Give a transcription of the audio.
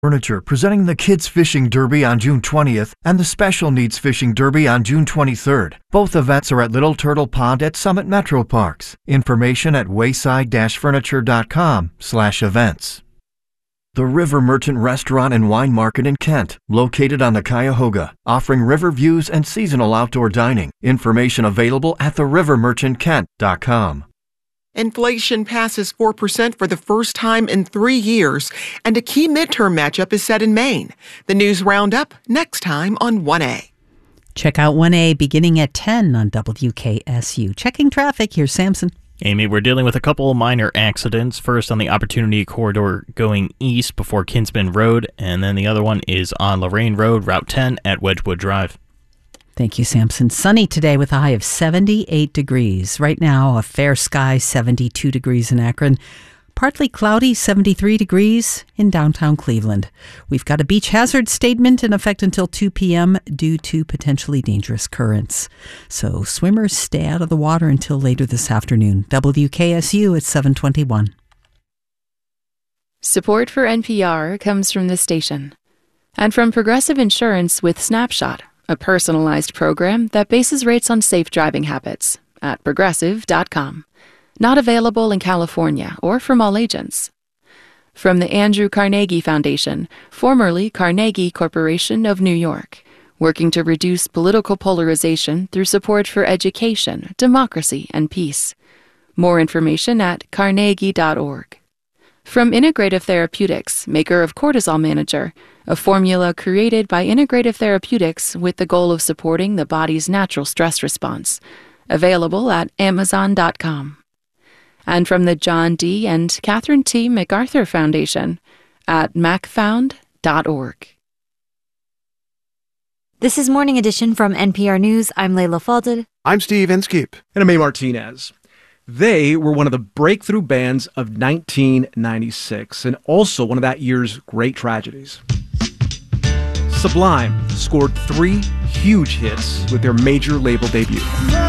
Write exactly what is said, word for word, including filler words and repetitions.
Furniture presenting the Kids Fishing Derby on June twentieth and the Special Needs Fishing Derby on June twenty-third. Both events are at Little Turtle Pond at Summit Metro Parks. Information at wayside-furniture.com slash events. The River Merchant Restaurant and Wine Market in Kent, located on the Cuyahoga, offering river views and seasonal outdoor dining. Information available at the river merchant kent dot com. Inflation passes four percent for the first time in three years, and a key midterm matchup is set in Maine. The news roundup next time on one A. Check out one A beginning at ten on W K S U. Checking traffic, here's Samson. Amy, we're dealing with a couple minor accidents. First on the Opportunity Corridor going east before Kinsman Road, and then the other one is on Lorraine Road, Route ten at Wedgwood Drive. Thank you, Samson. Sunny today with a high of seventy-eight degrees. Right now, a fair sky, seventy-two degrees in Akron. Partly cloudy, seventy-three degrees in downtown Cleveland. We've got a beach hazard statement in effect until two p.m. due to potentially dangerous currents. So swimmers stay out of the water until later this afternoon. W K S U at seven twenty-one. Support for N P R comes from this station and from Progressive Insurance with Snapshot, a personalized program that bases rates on safe driving habits at progressive dot com. Not available in California or from all agents. From the Andrew Carnegie Foundation, formerly Carnegie Corporation of New York, working to reduce political polarization through support for education, democracy, and peace. More information at carnegie dot org. From Integrative Therapeutics, maker of Cortisol Manager, a formula created by Integrative Therapeutics with the goal of supporting the body's natural stress response. Available at amazon dot com. And from the John D. and Catherine T. MacArthur Foundation at mac found dot org. This is Morning Edition from N P R News. I'm Layla Fadel. I'm Steve Inskeep. And I'm A. Martinez. They were one of the breakthrough bands of nineteen ninety-six and also one of that year's great tragedies. Sublime scored three huge hits with their major label debut.